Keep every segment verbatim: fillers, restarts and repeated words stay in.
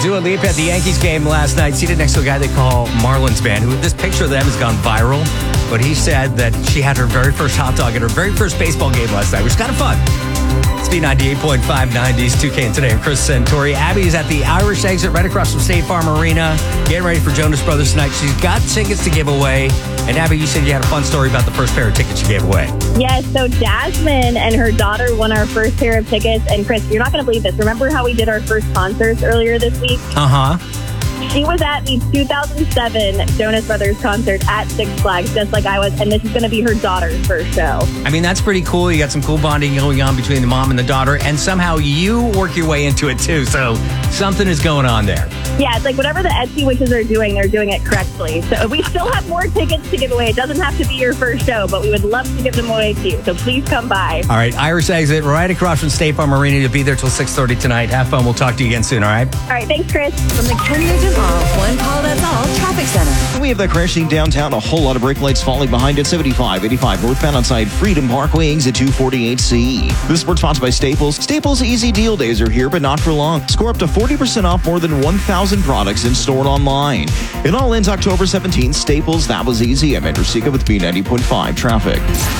Dua Lipa at the Yankees game last night, seated next to a guy they call Marlins Man, who this picture of them has gone viral. But he said that she had her very first hot dog at her very first baseball game last night, which is kind of fun. It's B ninety-eight point five nineties, two K and Today. I'm Chris Santori. Abby is at the Irish exit right across from State Farm Arena, getting ready for Jonas Brothers tonight. She's got tickets to give away. And Abby, you said you had a fun story about the first pair of tickets you gave away. Yes, so Jasmine and her daughter won our first pair of tickets. And Chris, you're not going to believe this. Remember how we did our first concerts earlier this week? Uh-huh. She was at the two thousand seven Jonas Brothers concert at Six Flags, just like I was, and this is going to be her daughter's first show. I mean, that's pretty cool. You got some cool bonding going on between the mom and the daughter, and somehow you work your way into it, too. So something is going on there. Yeah, it's like whatever the Etsy witches are doing, they're doing it correctly. So we still have more tickets to give away. It doesn't have to be your first show, but we would love to give them away to you. So please come by. All right, Irish exit right across from State Farm Arena. You'll be there till six thirty tonight. Have fun. We'll talk to you again soon, all right? All right, thanks, Chris. From the Kennedy Mall, one call, that's all, traffic center. We have that crashing downtown, a whole lot of brake lights falling behind it. seventy-five eighty-five northbound outside Freedom Parkway, exit two forty-eight C. This sports sponsored by Staples. Staples Easy Deal Days are here, but not for long. Score up to forty percent off more than one thousand products in store and online. It all ends October seventeenth. Staples, that was easy. I'm Andrew Sika with B ninety point five Traffic.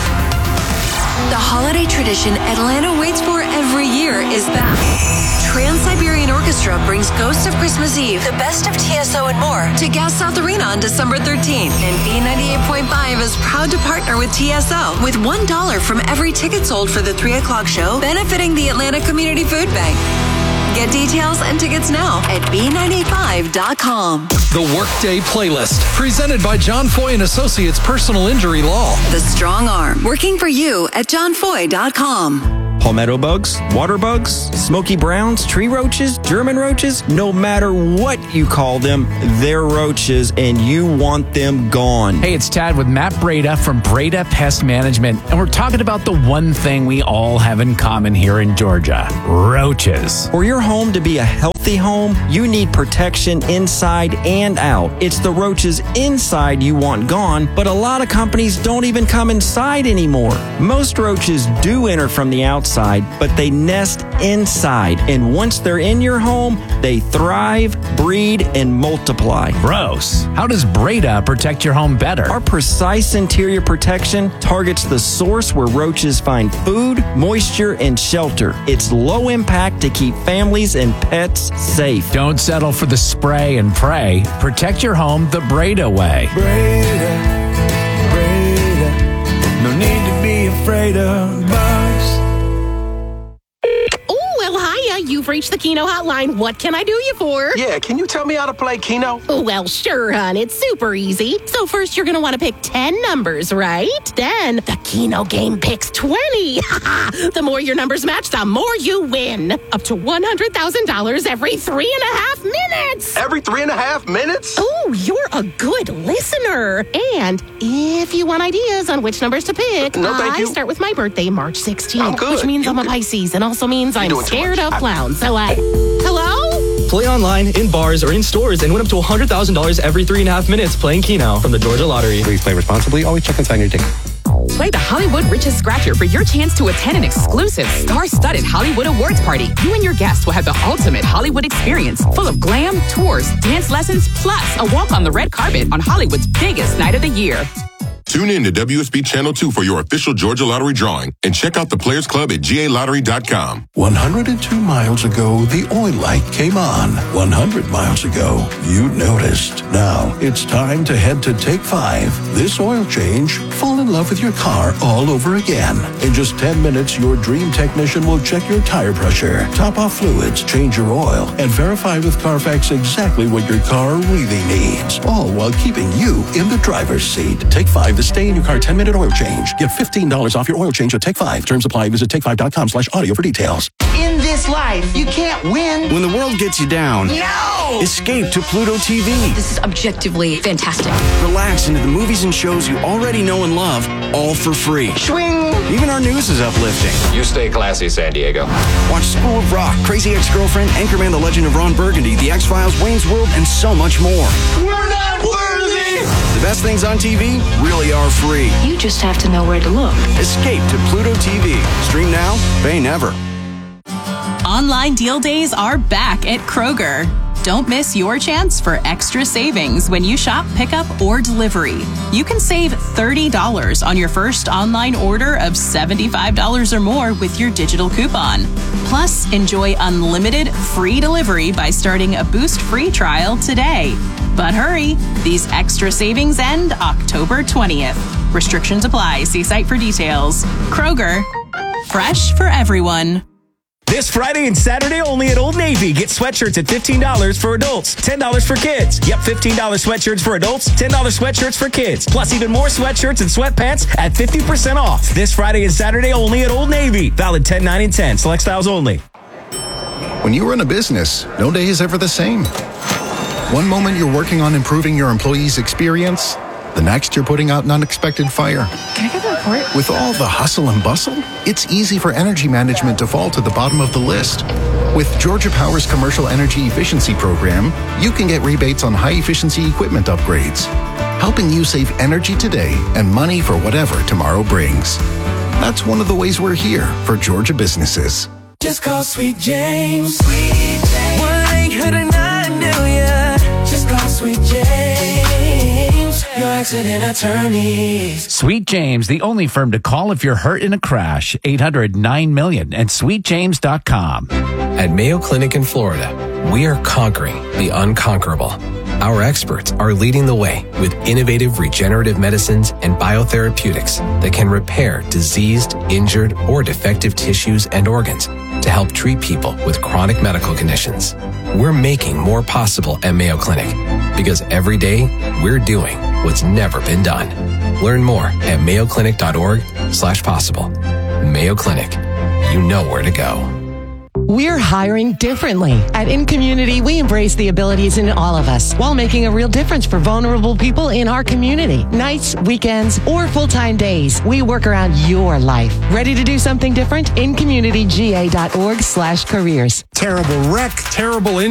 The holiday tradition Atlanta waits for every year is back. Trans-Siberian Orchestra brings Ghost of Christmas Eve, the best of T S O and more, to Gas South Arena on December thirteenth. And B ninety-eight point five is proud to partner with T S O with one dollar from every ticket sold for the three o'clock show, benefiting the Atlanta Community Food Bank. Get details and tickets now at B ninety-five dot com. The Workday Playlist, presented by John Foy and Associates Personal Injury Law. The Strong Arm, working for you at john foy dot com. Palmetto bugs, water bugs, smoky browns, tree roaches, German roaches, no matter what you call them, they're roaches and you want them gone. Hey, it's Tad with Matt Breda from Breda Pest Management, and we're talking about the one thing we all have in common here in Georgia, roaches. For your home to be a healthy home, you need protection inside and out. It's the roaches inside you want gone, but a lot of companies don't even come inside anymore. Most roaches do enter from the outside, but they nest inside. And once they're in your home, they thrive, breed, and multiply. Gross. How does Breda protect your home better? Our precise interior protection targets the source where roaches find food, moisture, and shelter. It's low impact to keep families and pets safe. Don't settle for the spray and pray. Protect your home the Breda way. Breda, Breda, no need to be afraid of bugs. You've reached the Keno hotline. What can I do you for? Yeah, can you tell me how to play Keno? Well, sure, hon. It's super easy. So first, you're going to want to pick ten numbers, right? Then the Keno game picks twenty. The more your numbers match, the more you win. Up to one hundred thousand dollars every three and a half minutes. Every three and a half minutes? Oh, you're a good listener. And if you want ideas on which numbers to pick, no, thank I you. start with my birthday, March sixteenth, I'm good. which means you I'm a good. Pisces and also means You're I'm scared of clowns. So I... Hello? Play online, in bars, or in stores and win up to one hundred thousand dollars every three and a half minutes playing Keno from the Georgia Lottery. Please play responsibly. Always check inside your ticket. Play the Hollywood Riches Scratcher for your chance to attend an exclusive star-studded Hollywood Awards party. You and your guests will have the ultimate Hollywood experience, full of glam, tours, dance lessons, plus a walk on the red carpet on Hollywood's biggest night of the year. Tune in to W S B Channel two for your official Georgia Lottery drawing and check out the Players Club at G A lottery dot com. one hundred two miles ago, the oil light came on. one hundred miles ago, you noticed. Now, it's time to head to Take Five. This oil change, fall in love with your car all over again. In just ten minutes, your dream technician will check your tire pressure, top off fluids, change your oil, and verify with Carfax exactly what your car really needs. All while keeping you in the driver's seat. Take Five, the stay in your car ten minute oil change. Get fifteen dollars off your oil change at Take Five. Terms apply. Visit take five dot com slash audio for details. In this life, you can't win when the world gets you down. No! Escape to Pluto T V. This is objectively fantastic. Relax into the movies and shows you already know and love, all for free. Swing! Even our news is uplifting. You stay classy, San Diego. Watch School of Rock, Crazy Ex-Girlfriend, Anchorman, The Legend of Ron Burgundy, The X-Files, Wayne's World, and so much more. We're not worthy! The best things on T V really are free. You just have to know where to look. Escape to Pluto T V. Stream now, pay never. Online deal days are back at Kroger. Don't miss your chance for extra savings when you shop, pickup, or delivery. You can save thirty dollars on your first online order of seventy-five dollars or more with your digital coupon. Plus, enjoy unlimited free delivery by starting a Boost free trial today. But hurry, these extra savings end October twentieth. Restrictions apply. See site for details. Kroger, fresh for everyone. This Friday and Saturday only at Old Navy. Get sweatshirts at fifteen dollars for adults, ten dollars for kids. Yep, fifteen dollars sweatshirts for adults, ten dollars sweatshirts for kids. Plus even more sweatshirts and sweatpants at fifty percent off. This Friday and Saturday only at Old Navy. Valid ten, nine, and ten. Select styles only. When you run a business, no day is ever the same. One moment you're working on improving your employees' experience. The next, you're putting out an unexpected fire. Can I get the report? With all the hustle and bustle, it's easy for energy management to fall to the bottom of the list. With Georgia Power's Commercial Energy Efficiency Program, you can get rebates on high-efficiency equipment upgrades, helping you save energy today and money for whatever tomorrow brings. That's one of the ways we're here for Georgia businesses. Just call Sweet James. Sweet James. one eight hundred nine million. Just call Sweet James. Your accident attorneys. Sweet James, the only firm to call if you're hurt in a crash. eight hundred nine million and sweet james dot com. At Mayo Clinic in Florida, we are conquering the unconquerable. Our experts are leading the way with innovative regenerative medicines and biotherapeutics that can repair diseased, injured, or defective tissues and organs to help treat people with chronic medical conditions. We're making more possible at Mayo Clinic because every day we're doing what's never been done. Learn more at mayoclinic.org slash possible. Mayo Clinic, you know where to go. We're hiring differently. At InCommunity, we embrace the abilities in all of us while making a real difference for vulnerable people in our community. Nights, weekends, or full-time days, we work around your life. Ready to do something different? InCommunityGA.org slash careers. Terrible wreck, terrible injury.